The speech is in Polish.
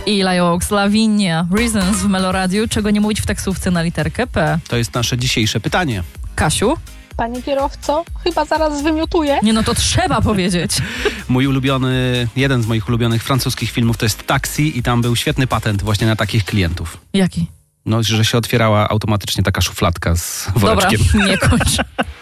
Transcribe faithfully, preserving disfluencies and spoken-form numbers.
Eli Oaks, Lavinia, Reasons w Meloradiu. Czego nie mówić w taksówce na literkę P? To jest nasze dzisiejsze pytanie. Kasiu? Panie kierowco, chyba zaraz wymiotuję. Nie no, to trzeba powiedzieć. Mój ulubiony, jeden z moich ulubionych francuskich filmów to jest Taxi i tam był świetny patent właśnie na takich klientów. Jaki? No, że się otwierała automatycznie taka szufladka z woreczkiem. Dobra, nie kończ.